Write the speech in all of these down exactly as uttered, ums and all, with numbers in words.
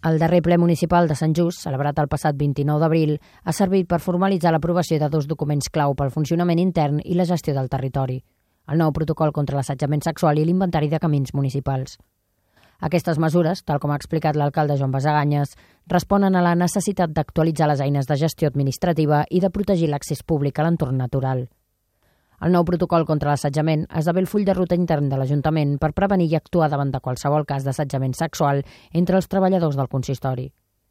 El darrer ple municipal de Sant Just, celebrat el passat vint-i-nou d'abril, ha servit per formalitzar l'aprovació de dos documents clau pel funcionament intern i la gestió del territori, el nou protocol contra l'assetjament sexual i l'inventari de camins municipals. Aquestes mesures, tal com ha explicat l'alcalde Joan Basaganyes, responen a la necessitat d'actualitzar les eines de gestió administrativa i de protegir l'accés públic a l'entorn natural. El nou protocol contra l'assetjament esdevé el full de ruta intern de l'Ajuntament per prevenir i actuar davant de qualsevol cas d'assetjament sexual entre els treballadors del consistori.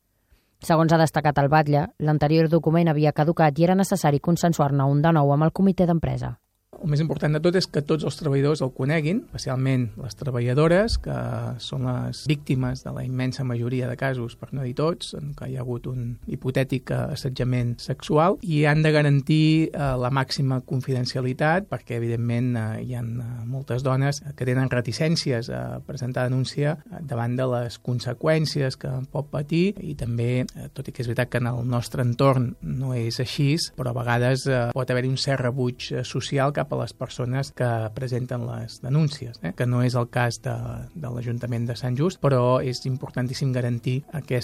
Segons ha destacat el batlle, l'anterior document havia caducat i era necessari consensuar-ne un de nou amb el comitè d'empresa. El més important de tot és que tots els treballadors el coneguin, especialment les treballadores, que són les víctimes de la immensa majoria de casos, per no dir tots, en què hi ha hagut un hipotètic assetjament sexual, i han de garantir eh, la màxima confidencialitat, perquè evidentment eh, hi ha moltes dones que tenen reticències a presentar denúncia davant de les conseqüències que pot patir, i també, eh, tot i que és veritat que en el nostre entorn no és així, però a vegades eh, pot haver-hi un cert rebuig eh, social cap a les persones que presenten les denúncies, eh? que no és el cas de, de l'Ajuntament de Sant Just, però és importantíssim garantir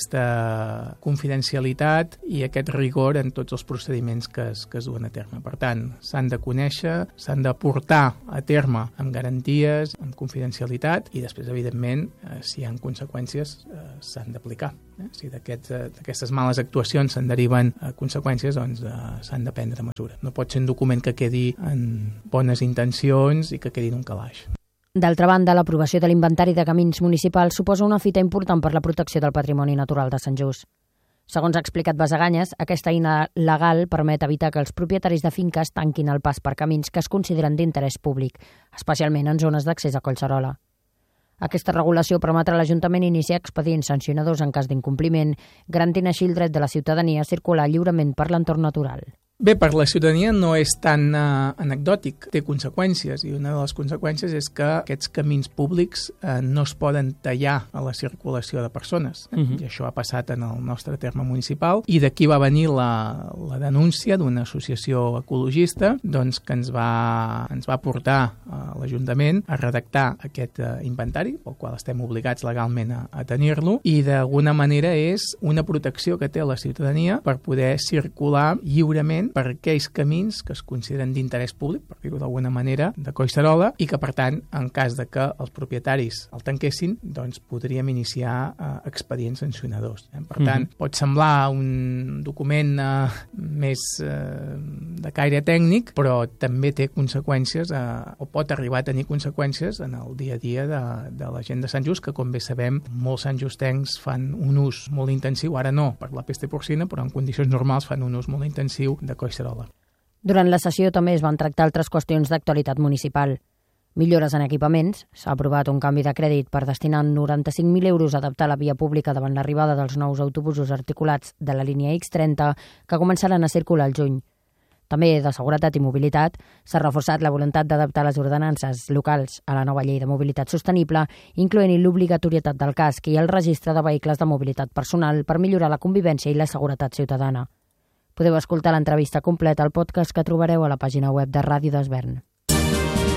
aquesta confidencialitat i aquest rigor en tots els procediments que es, que es duen a terme. Per tant, s'han de conèixer, s'han de portar a terme amb garanties, amb confidencialitat, i després, evidentment, eh, si hi ha conseqüències, eh, s'han d'aplicar. Eh? Si d'aquest, eh, d'aquestes males actuacions se'n deriven eh, conseqüències, doncs eh, s'han de prendre mesures. No pot ser un document que quedi en bones intencions i que quedi en un calaix. D'altra banda, l'aprovació de l'inventari de camins municipals suposa una fita important per la protecció del patrimoni natural de Sant Just. Segons ha explicat Basaganyes, aquesta eina legal permet evitar que els propietaris de finques tanquin el pas per camins que es consideren d'interès públic, especialment en zones d'accés a Collserola. Aquesta regulació permetrà a l'Ajuntament iniciar expedients sancionadors en cas d'incompliment, garantint així el dret de la ciutadania a circular lliurement per l'entorn natural. Bé, per la ciutadania no és tan uh, anecdòtic, té conseqüències, i una de les conseqüències és que aquests camins públics uh, no es poden tallar a la circulació de persones. Uh -huh. I això ha passat en el nostre terme municipal, i d'aquí va venir la, la denúncia d'una associació ecologista doncs, que ens va, ens va portar a l'Ajuntament a redactar aquest uh, inventari, pel qual estem obligats legalment a, a tenir-lo, i d'alguna manera és una protecció que té la ciutadania per poder circular lliurement per aquells camins que es consideren d'interès públic, per dir-ho d'alguna manera, de Collserola, i que, per tant, en cas de que els propietaris el tanquessin, doncs podríem iniciar eh, expedients sancionadors. Eh? Per tant, mm-hmm. pot semblar un document eh, més eh, de caire tècnic, però també té conseqüències, eh, o pot arribar a tenir conseqüències en el dia a dia de, de la gent de Sant Just, que, com bé sabem, molts santjustencs fan un ús molt intensiu, ara no, per la pesta porcina, però en condicions normals fan un ús molt intensiu de Collserola. Durant la sessió també es van tractar altres qüestions d'actualitat municipal. Millores en equipaments. S'ha aprovat un canvi de crèdit per destinar noranta-cinc mil euros a adaptar la via pública davant l'arribada dels nous autobusos articulats de la línia ics trenta que començaran a circular al juny. També de seguretat i mobilitat s'ha reforçat la voluntat d'adaptar les ordenances locals a la nova llei de mobilitat sostenible, incloent-hi l'obligatorietat del casc i el registre de vehicles de mobilitat personal per millorar la convivència i la seguretat ciutadana. Podeu escoltar l'entrevista completa al podcast que trobareu a la pàgina web de Ràdio d'Esvern.